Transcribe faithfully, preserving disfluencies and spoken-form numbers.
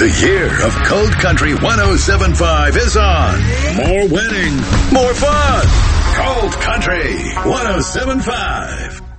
The year of Cold Country one oh seven point five is on. More winning, more fun. Cold Country one oh seven point five.